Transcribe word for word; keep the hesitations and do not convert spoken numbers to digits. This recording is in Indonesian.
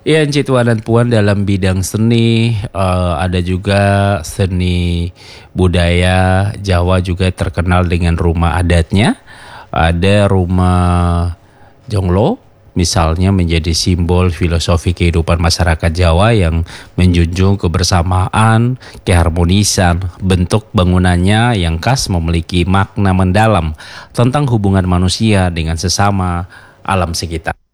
Iya, Encik Tuan dan Puan, dalam bidang seni eh, ada juga seni budaya Jawa juga terkenal dengan rumah adatnya. Ada rumah Jonglo misalnya menjadi simbol filosofi kehidupan masyarakat Jawa yang menjunjung kebersamaan, keharmonisan. Bentuk bangunannya yang khas memiliki makna mendalam tentang hubungan manusia dengan sesama alam sekitar.